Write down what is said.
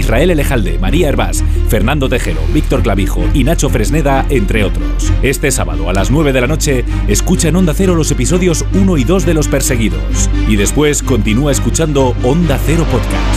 Israel Elejalde, María Hervás, Fernando Tejero, Víctor Clavijo y Nacho Fresneda, entre otros. Este sábado a las 9 de la noche, escucha en Onda Cero los episodios 1 y 2 de Los Perseguidos. Y después continúa escuchando Onda Cero Podcast.